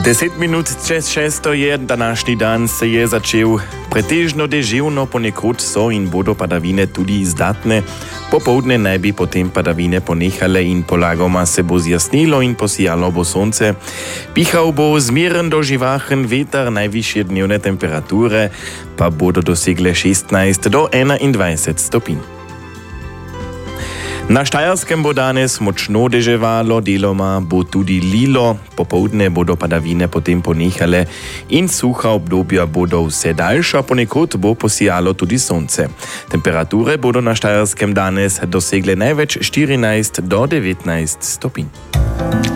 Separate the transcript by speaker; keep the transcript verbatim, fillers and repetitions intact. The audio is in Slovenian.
Speaker 1: Deset minut čez šesto je današnji dan se je začel. Pretežno deževno, ponekod so in bodo padavine tudi izdatne. Popoldne naj bi potem padavine ponehale in polagoma se bo zjasnilo in posijalo bo sonce. Pihal bo zmeren do živahen veter, najvišje dnevne temperature pa bodo dosegle šestnajst do enaindvajset stopinj. Na Štajerskem bo danes močno deževalo, deloma bo tudi lilo, popoldne bodo padavine potem ponehale in suha obdobja bodo vse daljša, ponekod bo posijalo tudi sonce. Temperature bodo na Štajerskem danes dosegle največ štirinajst do devetnajst stopinj.